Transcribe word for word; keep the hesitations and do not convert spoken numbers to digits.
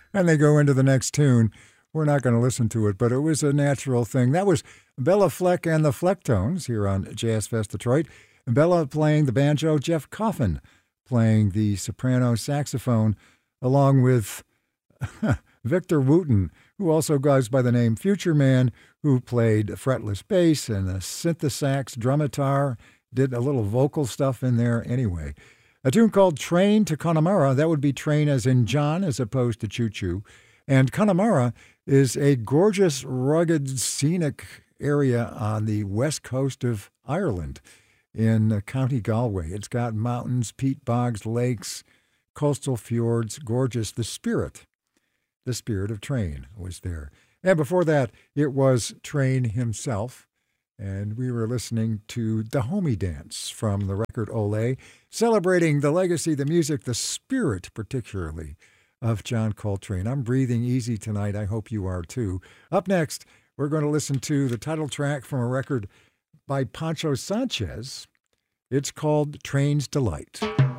and they go into the next tune. We're not going to listen to it, but it was a natural thing. That was Bella Fleck and the Flecktones here on Jazz Fest Detroit. Bella playing the banjo, Jeff Coffin playing the soprano saxophone, along with Victor Wooten, who also goes by the name Future Man, who played fretless bass and a synthesax, drumitar, did a little vocal stuff in there anyway. A tune called Train to Connemara, that would be train as in John as opposed to choo-choo. And Connemara is a gorgeous, rugged, scenic area on the west coast of Ireland in uh, County Galway. It's got mountains, peat bogs, lakes, coastal fjords, gorgeous. The spirit, the spirit of Train was there. And before that, it was Train himself. And we were listening to the Homie Dance from the record Olé, celebrating the legacy, the music, the spirit particularly of John Coltrane. I'm breathing easy tonight. I hope you are too. Up next, we're going to listen to the title track from a record by Pancho Sanchez. It's called Train's Delight.